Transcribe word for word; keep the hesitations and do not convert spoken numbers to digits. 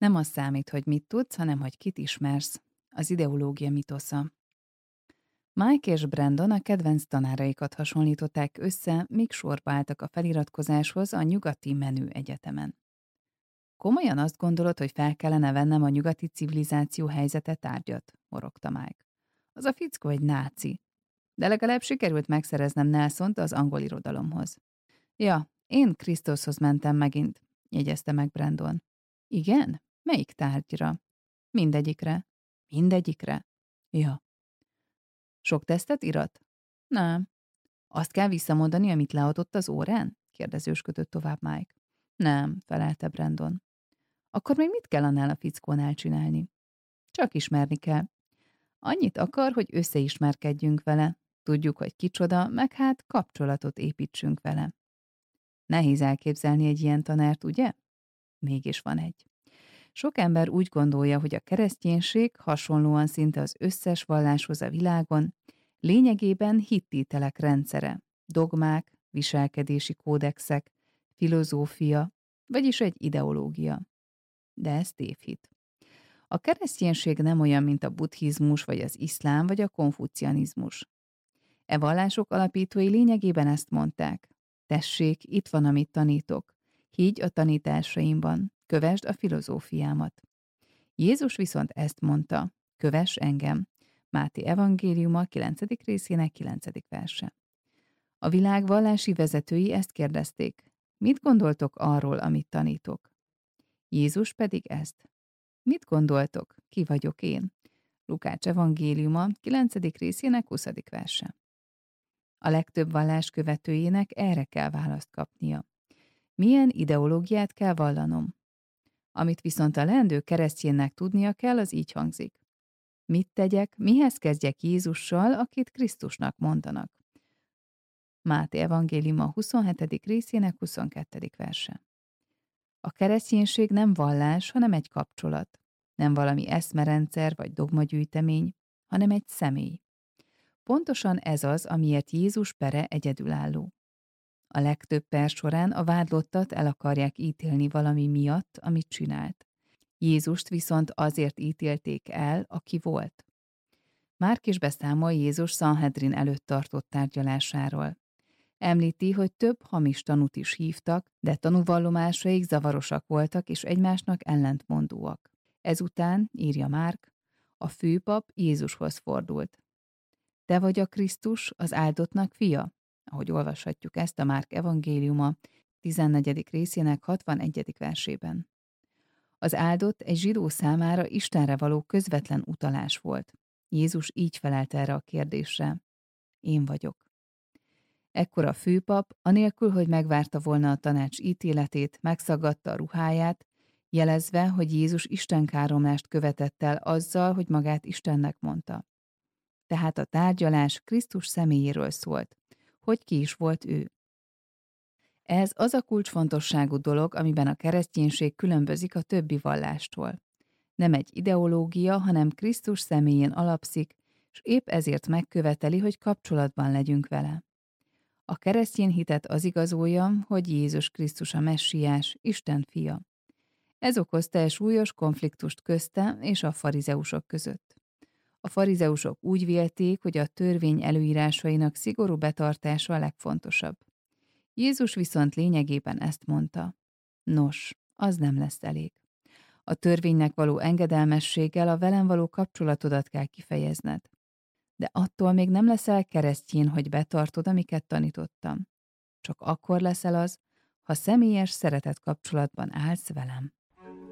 Nem az számít, hogy mit tudsz, hanem hogy kit ismersz. Az ideológia mitosza. Mike és Brandon a kedvenc tanáraikat hasonlították össze, míg sorba álltak a feliratkozáshoz a nyugati menő egyetemen. Komolyan azt gondolod, hogy fel kellene vennem a nyugati civilizáció helyzete tárgyat? Morogta Mike. Az a fickó egy náci. De legalább sikerült megszereznem Nelsont az angol irodalomhoz. Ja, én Krisztushoz mentem megint, jegyezte meg Brandon. Igen? Melyik tárgyra? Mindegyikre. Mindegyikre? Ja. Sok tesztet irat? Nem. Azt kell visszamondani, amit leadott az órán? Kérdezősködött tovább Mike. Nem, felelte Brandon. Akkor még mit kell annál a fickónál csinálni? Csak ismerni kell. Annyit akar, hogy összeismerkedjünk vele. Tudjuk, hogy kicsoda, meg hát kapcsolatot építsünk vele. Nehéz elképzelni egy ilyen tanárt, ugye? Mégis van egy. Sok ember úgy gondolja, hogy a kereszténység hasonlóan szinte az összes valláshoz a világon lényegében hittételek rendszere, dogmák, viselkedési kódexek, filozófia, vagyis egy ideológia. De ez tévhit. A kereszténység nem olyan, mint a buddhizmus, vagy az iszlám, vagy a konfucianizmus. E vallások alapítói lényegében ezt mondták. Tessék, itt van, amit tanítok. Higgy a tanításaimban, kövesd a filozófiámat. Jézus viszont ezt mondta, kövess engem. Máté evangéliuma kilencedik részének kilencedik verse. A világ vallási vezetői ezt kérdezték. Mit gondoltok arról, amit tanítok? Jézus pedig ezt. Mit gondoltok? Ki vagyok én? Lukács evangéliuma kilencedik részének huszadik verse. A legtöbb vallás követőjének erre kell választ kapnia. Milyen ideológiát kell vallanom? Amit viszont a leendő keresztjénnek tudnia kell, az így hangzik. Mit tegyek, mihez kezdjek Jézussal, akit Krisztusnak mondanak? Máté evangéliuma huszonhetedik részének huszonkettedik verse. A kereszténység nem vallás, hanem egy kapcsolat. Nem valami eszmerendszer vagy dogmagyűjtemény, hanem egy személy. Pontosan ez az, amiért Jézus pere egyedülálló. A legtöbb per során a vádlottat el akarják ítélni valami miatt, amit csinált. Jézust viszont azért ítélték el, aki volt. Márk is beszámol Jézus Szanhedrin előtt tartott tárgyalásáról. Említi, hogy több hamis tanút is hívtak, de tanúvallomásaik zavarosak voltak és egymásnak ellentmondóak. Ezután, írja Márk, a főpap Jézushoz fordult. Te vagy a Krisztus, az áldottnak fia? Ahogy olvashatjuk ezt a Márk evangéliuma tizennegyedik részének hatvanegyedik versében. Az áldott egy zsidó számára Istenre való közvetlen utalás volt. Jézus így felelt erre a kérdésre. Én vagyok. Ekkor a főpap, anélkül, hogy megvárta volna a tanács ítéletét, megszaggatta a ruháját, jelezve, hogy Jézus istenkáromlást követett el azzal, hogy magát Istennek mondta. Tehát a tárgyalás Krisztus személyéről szólt, hogy ki is volt ő. Ez az a kulcsfontosságú dolog, amiben a kereszténység különbözik a többi vallástól. Nem egy ideológia, hanem Krisztus személyén alapszik, és épp ezért megköveteli, hogy kapcsolatban legyünk vele. A keresztény hitet az igazolja, hogy Jézus Krisztus a messiás, Isten fia. Ez okozta egy súlyos konfliktust közte és a farizeusok között. A farizeusok úgy vélték, hogy a törvény előírásainak szigorú betartása a legfontosabb. Jézus viszont lényegében ezt mondta. Nos, az nem lesz elég. A törvénynek való engedelmességgel a velem való kapcsolatodat kell kifejezned. De attól még nem leszel keresztjén, hogy betartod, amiket tanítottam. Csak akkor leszel az, ha személyes szeretet kapcsolatban állsz velem.